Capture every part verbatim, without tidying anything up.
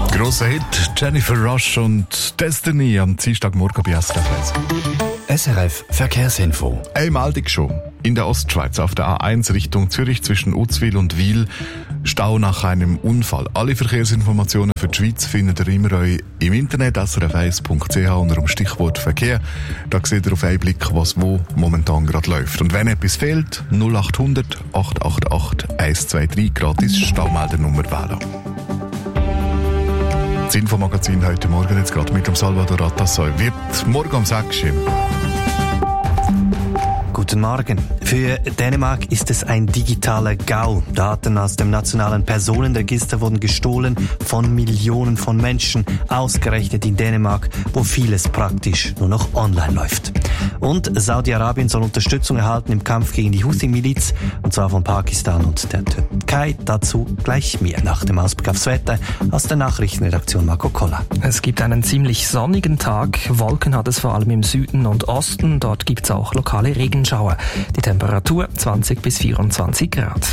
Grosser Hit, Jennifer Rush und Destiny am Dienstagmorgen bei S R F eins. S R F Verkehrsinfo. Eine Meldung schon. In der Ostschweiz auf der A eins Richtung Zürich zwischen Uzwil und Wil Stau nach einem Unfall. Alle Verkehrsinformationen für die Schweiz findet ihr immer im Internet s r f eins punkt c h unter dem Stichwort Verkehr. Da seht ihr auf einen Blick, was wo momentan gerade läuft. Und wenn etwas fehlt, null acht hundert acht acht acht eins zwei drei gratis Staumeldernummer wählen. Das Infomagazin heute Morgen jetzt gerade mit dem Salvador Atassoy wird morgen um sechs Uhr. Guten Morgen. Für Dänemark ist es ein digitaler GAU. Daten aus dem nationalen Personenregister wurden gestohlen von Millionen von Menschen, ausgerechnet in Dänemark, wo vieles praktisch nur noch online läuft. Und Saudi-Arabien soll Unterstützung erhalten im Kampf gegen die Houthi-Miliz, und zwar von Pakistan und der Türkei. Dazu gleich mehr nach dem Ausblick aufs Wetter aus der Nachrichtenredaktion Marco Koller. Es gibt einen ziemlich sonnigen Tag. Wolken hat es vor allem im Süden und Osten. Dort gibt es auch lokale Regenschauer. Die Temperatur zwanzig bis vierundzwanzig Grad.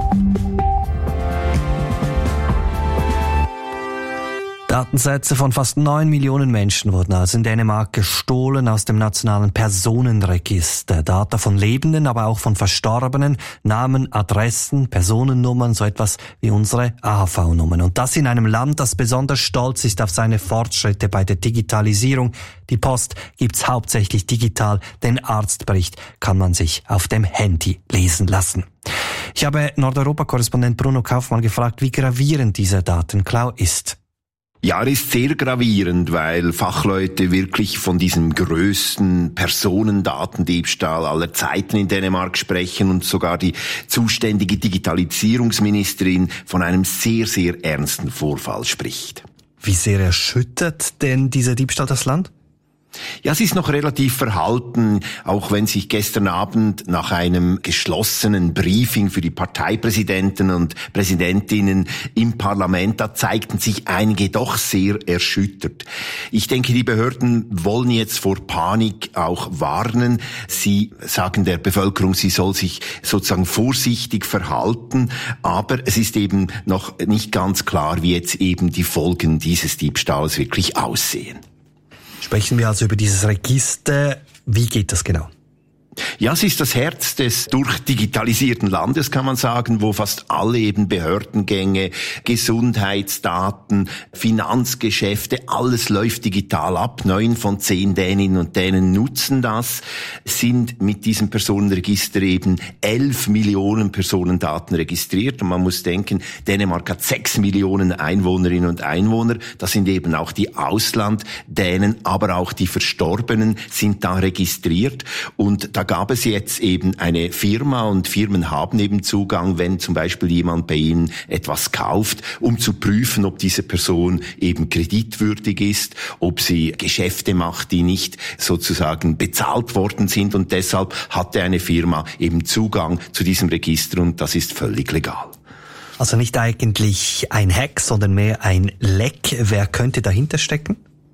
Datensätze von fast neun Millionen Menschen wurden also in Dänemark gestohlen aus dem nationalen Personenregister. Daten von Lebenden, aber auch von Verstorbenen, Namen, Adressen, Personennummern, so etwas wie unsere A H V-Nummern. Und das in einem Land, das besonders stolz ist auf seine Fortschritte bei der Digitalisierung. Die Post gibt's hauptsächlich digital, den Arztbericht kann man sich auf dem Handy lesen lassen. Ich habe Nordeuropa-Korrespondent Bruno Kaufmann gefragt, wie gravierend dieser Datenklau ist. Ja, er ist sehr gravierend, weil Fachleute wirklich von diesem größten Personendatendiebstahl aller Zeiten in Dänemark sprechen und sogar die zuständige Digitalisierungsministerin von einem sehr, sehr ernsten Vorfall spricht. Wie sehr erschüttert denn dieser Diebstahl das Land? Ja, es ist noch relativ verhalten, auch wenn sich gestern Abend nach einem geschlossenen Briefing für die Parteipräsidenten und Präsidentinnen im Parlament, da zeigten sich einige doch sehr erschüttert. Ich denke, die Behörden wollen jetzt vor Panik auch warnen. Sie sagen der Bevölkerung, sie soll sich sozusagen vorsichtig verhalten, aber es ist eben noch nicht ganz klar, wie jetzt eben die Folgen dieses Diebstahls wirklich aussehen. Sprechen wir also über dieses Register. Wie geht das genau? Ja, es ist das Herz des durchdigitalisierten Landes, kann man sagen, wo fast alle eben Behördengänge, Gesundheitsdaten, Finanzgeschäfte, alles läuft digital ab. Neun von zehn Däninnen und Dänen nutzen das, sind mit diesem Personenregister eben elf Millionen Personendaten registriert. Und man muss denken, Dänemark hat sechs Millionen Einwohnerinnen und Einwohner. Das sind eben auch die Auslanddänen, aber auch die Verstorbenen sind da registriert. Und da gab es jetzt eben eine Firma und Firmen haben eben Zugang, wenn zum Beispiel jemand bei ihnen etwas kauft, um zu prüfen, ob diese Person eben kreditwürdig ist, ob sie Geschäfte macht, die nicht sozusagen bezahlt worden sind, und deshalb hatte eine Firma eben Zugang zu diesem Register und das ist völlig legal. Also nicht eigentlich ein Hack, sondern mehr ein Leck. Wer könnte dahinter stecken?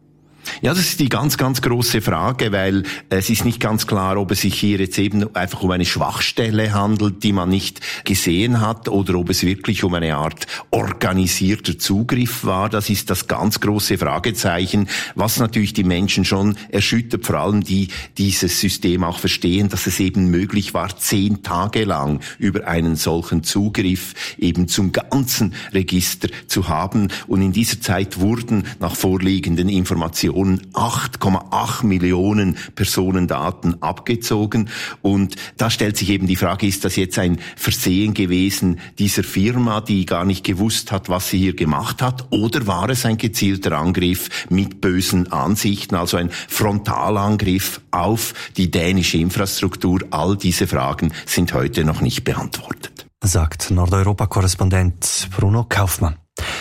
Ja, das ist die ganz, ganz große Frage, weil es ist nicht ganz klar, ob es sich hier jetzt eben einfach um eine Schwachstelle handelt, die man nicht gesehen hat, oder ob es wirklich um eine Art organisierter Zugriff war. Das ist das ganz große Fragezeichen, was natürlich die Menschen schon erschüttert, vor allem die dieses System auch verstehen, dass es eben möglich war, zehn Tage lang über einen solchen Zugriff eben zum ganzen Register zu haben. Und in dieser Zeit wurden nach vorliegenden Informationen acht Komma acht Millionen Personendaten abgezogen. Und da stellt sich eben die Frage, ist das jetzt ein Versehen gewesen dieser Firma, die gar nicht gewusst hat, was sie hier gemacht hat, oder war es ein gezielter Angriff mit bösen Ansichten, also ein Frontalangriff auf die dänische Infrastruktur? All diese Fragen sind heute noch nicht beantwortet. Sagt Nordeuropa-Korrespondent Bruno Kaufmann.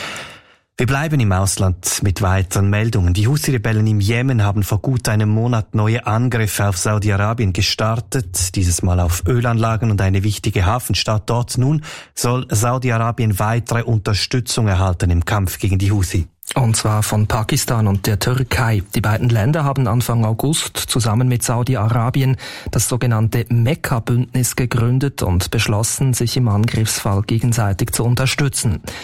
Wir bleiben im Ausland mit weiteren Meldungen. Die Houthi-Rebellen im Jemen haben vor gut einem Monat neue Angriffe auf Saudi-Arabien gestartet, dieses Mal auf Ölanlagen und eine wichtige Hafenstadt dort. Nun soll Saudi-Arabien weitere Unterstützung erhalten im Kampf gegen die Houthi. Und zwar von Pakistan und der Türkei. Die beiden Länder haben Anfang August zusammen mit Saudi-Arabien das sogenannte Mekka-Bündnis gegründet und beschlossen, sich im Angriffsfall gegenseitig zu unterstützen.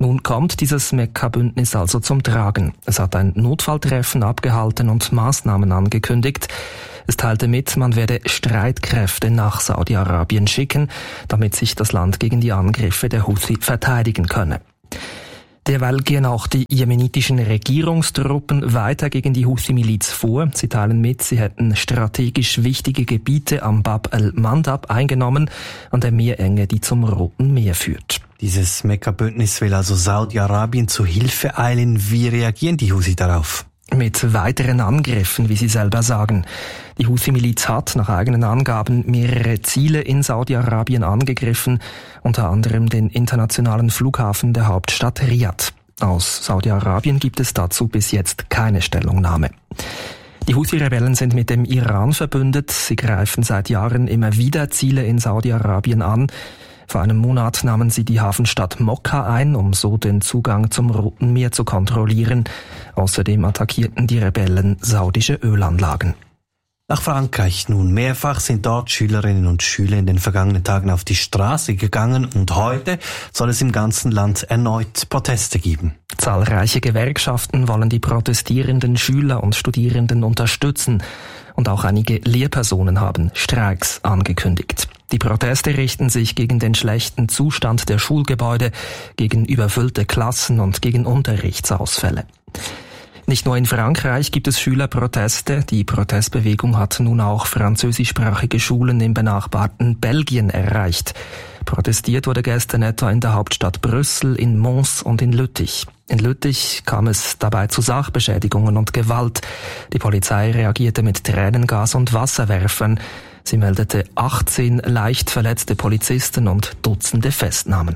Nun kommt dieses Mekka-Bündnis also zum Tragen. Es hat ein Notfalltreffen abgehalten und Maßnahmen angekündigt. Es teilte mit, man werde Streitkräfte nach Saudi-Arabien schicken, damit sich das Land gegen die Angriffe der Houthi verteidigen könne. Derweil gehen auch die jemenitischen Regierungstruppen weiter gegen die Houthi-Miliz vor. Sie teilen mit, sie hätten strategisch wichtige Gebiete am Bab el-Mandab eingenommen, an der Meerenge, die zum Roten Meer führt. Dieses Mekka-Bündnis will also Saudi-Arabien zu Hilfe eilen. Wie reagieren die Houthi darauf? Mit weiteren Angriffen, wie sie selber sagen. Die Houthi-Miliz hat nach eigenen Angaben mehrere Ziele in Saudi-Arabien angegriffen, unter anderem den internationalen Flughafen der Hauptstadt Riad. Aus Saudi-Arabien gibt es dazu bis jetzt keine Stellungnahme. Die Houthi-Rebellen sind mit dem Iran verbündet. Sie greifen seit Jahren immer wieder Ziele in Saudi-Arabien an. Vor einem Monat nahmen sie die Hafenstadt Mokka ein, um so den Zugang zum Roten Meer zu kontrollieren. Außerdem attackierten die Rebellen saudische Ölanlagen. Nach Frankreich nun. Mehrfach sind dort Schülerinnen und Schüler in den vergangenen Tagen auf die Straße gegangen und heute soll es im ganzen Land erneut Proteste geben. Zahlreiche Gewerkschaften wollen die protestierenden Schüler und Studierenden unterstützen. Und auch einige Lehrpersonen haben Streiks angekündigt. Die Proteste richten sich gegen den schlechten Zustand der Schulgebäude, gegen überfüllte Klassen und gegen Unterrichtsausfälle. Nicht nur in Frankreich gibt es Schülerproteste. Die Protestbewegung hat nun auch französischsprachige Schulen im benachbarten Belgien erreicht. Protestiert wurde gestern etwa in der Hauptstadt Brüssel, in Mons und in Lüttich. In Lüttich kam es dabei zu Sachbeschädigungen und Gewalt. Die Polizei reagierte mit Tränengas und Wasserwerfern. Sie meldete achtzehn leicht verletzte Polizisten und Dutzende Festnahmen.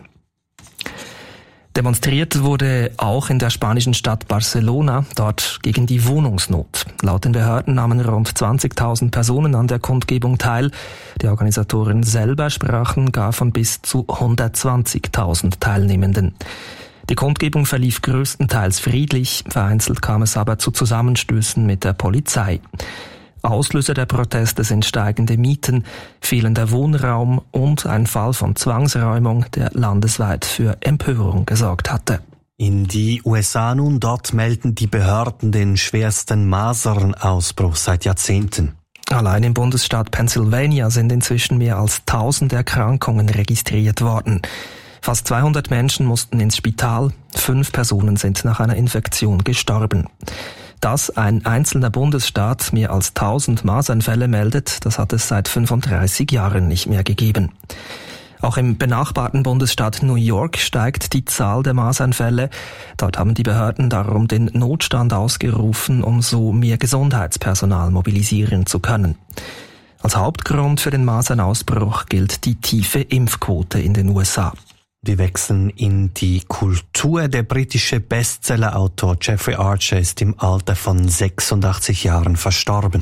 Demonstriert wurde auch in der spanischen Stadt Barcelona, dort gegen die Wohnungsnot. Laut den Behörden nahmen rund zwanzigtausend Personen an der Kundgebung teil. Die Organisatoren selber sprachen gar von bis zu hundertzwanzigtausend Teilnehmenden. Die Kundgebung verlief größtenteils friedlich, vereinzelt kam es aber zu Zusammenstößen mit der Polizei. Auslöser der Proteste sind steigende Mieten, fehlender Wohnraum und ein Fall von Zwangsräumung, der landesweit für Empörung gesorgt hatte. In die U S A nun, dort melden die Behörden den schwersten Masernausbruch seit Jahrzehnten. Allein im Bundesstaat Pennsylvania sind inzwischen mehr als tausend Erkrankungen registriert worden. Fast zweihundert Menschen mussten ins Spital, fünf Personen sind nach einer Infektion gestorben. Dass ein einzelner Bundesstaat mehr als tausend Masernfälle meldet, das hat es seit fünfunddreißig Jahren nicht mehr gegeben. Auch im benachbarten Bundesstaat New York steigt die Zahl der Masernfälle. Dort haben die Behörden darum den Notstand ausgerufen, um so mehr Gesundheitspersonal mobilisieren zu können. Als Hauptgrund für den Masernausbruch gilt die tiefe Impfquote in den U S A. Wir wechseln in die Kultur. Der britische Bestsellerautor Jeffrey Archer ist im Alter von sechsundachtzig Jahren verstorben.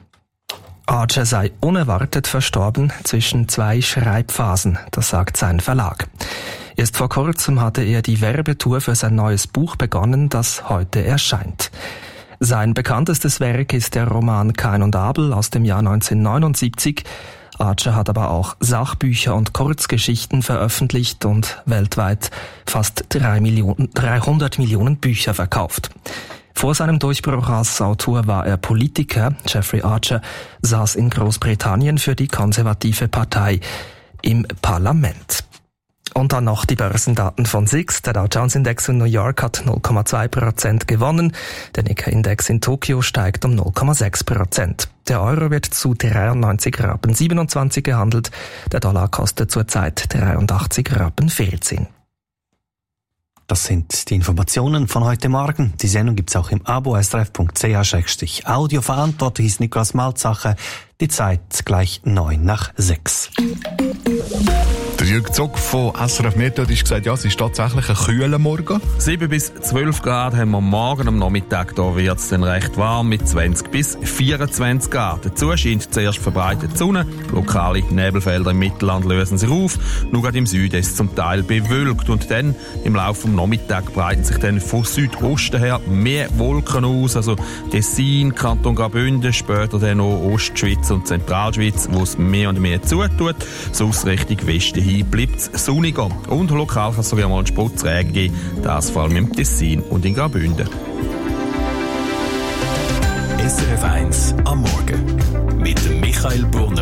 Archer sei unerwartet verstorben zwischen zwei Schreibphasen, das sagt sein Verlag. Erst vor kurzem hatte er die Werbetour für sein neues Buch begonnen, das heute erscheint. Sein bekanntestes Werk ist der Roman Kain und Abel aus dem Jahr neunzehnhundertneunundsiebzig. Archer hat aber auch Sachbücher und Kurzgeschichten veröffentlicht und weltweit fast drei Millionen, dreihundert Millionen Bücher verkauft. Vor seinem Durchbruch als Autor war er Politiker. Jeffrey Archer saß in Großbritannien für die konservative Partei im Parlament. Und dann noch die Börsendaten von S I X. Der Dow Jones Index in New York hat null Komma zwei Prozent gewonnen. Der Nikkei Index in Tokio steigt um null Komma sechs Prozent. Der Euro wird zu dreiundneunzig Rappen siebenundzwanzig gehandelt. Der Dollar kostet zurzeit dreiundachtzig Rappen vierzehn. Das sind die Informationen von heute Morgen. Die Sendung gibt's auch im Abo s r f punkt c h audio. Verantwortlich ist Niklas Malzacher. Die Zeit gleich neun nach sechs. Der Jürg Zock von S R F Meteo hat gesagt, ja, es ist tatsächlich ein kühler Morgen. sieben bis zwölf Grad haben wir morgen. Am Nachmittag da wird es dann recht warm mit zwanzig bis vierundzwanzig Grad. Dazu scheint zuerst verbreitet die Sonne. Lokale Nebelfelder im Mittelland lösen sich auf. Nur gerade im Süden ist es zum Teil bewölkt. Und dann im Laufe des Nachmittags breiten sich dann von Südosten her mehr Wolken aus. Also Tessin, Kanton Graubünden, später dann auch Ostschweiz und Zentralschweiz, wo es mehr und mehr zutut. Sonst Richtung Westen hin dabei bleibt es sonniger. Und lokal kann es sogar mal einen Sputzregen geben, das vor allem im Tessin und in Graubünden. S R F eins am Morgen mit dem Michael Brunner.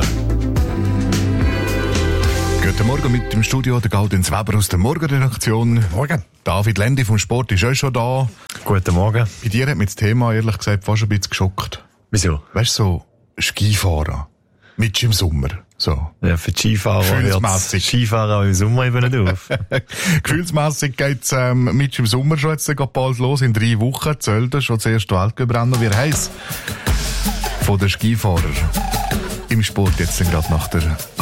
Guten Morgen mit dem Studio, der Gaudenz Weber aus der Morgenredaktion. Morgen. David Lendi vom Sport ist auch schon da. Guten Morgen. Bei dir hat mich das Thema, ehrlich gesagt, fast ein bisschen geschockt. Wieso? Weißt du, so Skifahren. Mit im Sommer. So. Ja, für die Skifahrer hört Skifahren auch im Sommer eben nicht auf. Gefühlsmässig geht's ähm, mit im Sommer schon jetzt geht bald los. In drei Wochen zählt das schon das erste Weltcuprennen. Wie heisst von den Skifahrern im Sport jetzt gerade nach der